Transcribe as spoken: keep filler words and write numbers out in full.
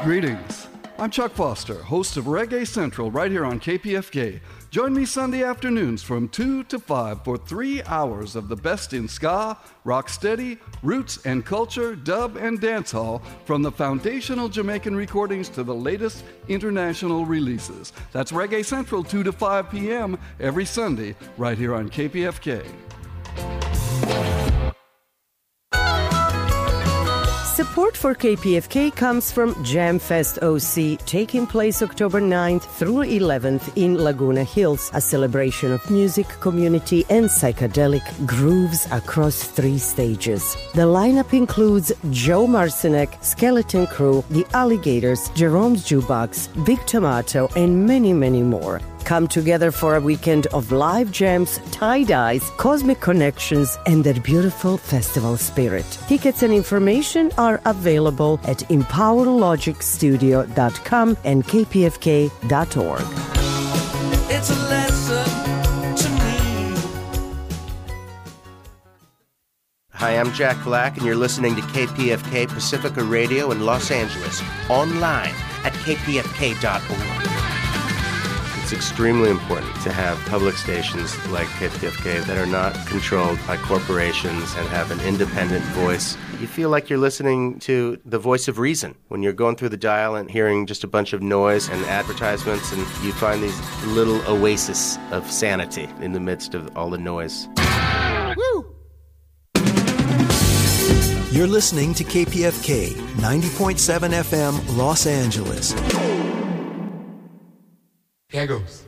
Greetings. I'm Chuck Foster, host of Reggae Central right here on K P F K. Join me Sunday afternoons from two to five for three hours of the best in ska, rocksteady, roots and culture, dub and dancehall, from the foundational Jamaican recordings to the latest international releases. That's Reggae Central, two to five p.m. every Sunday right here on K P F K. Support for K P F K comes from Jamfest O C, taking place October ninth through eleventh in Laguna Hills, a celebration of music, community, and psychedelic grooves across three stages. The lineup includes Joe Marcinek, Skeleton Crew, The Alligators, Jerome's Jukebox, Big Tomato, and many, many more. Come together for a weekend of live jams, tie-dyes, cosmic connections, and their beautiful festival spirit. Tickets and information are available at empower logic studio dot com and k p f k dot org. It's a lesson to me. Hi, I'm Jack Black, and you're listening to K P F K Pacifica Radio in Los Angeles, online at k p f k dot org. It's extremely important to have public stations like K P F K that are not controlled by corporations and have an independent voice. You feel like you're listening to the voice of reason when you're going through the dial and hearing just a bunch of noise and advertisements, and you find these little oases of sanity in the midst of all the noise. Woo! You're listening to K P F K, ninety point seven F M, Los Angeles. Here goes.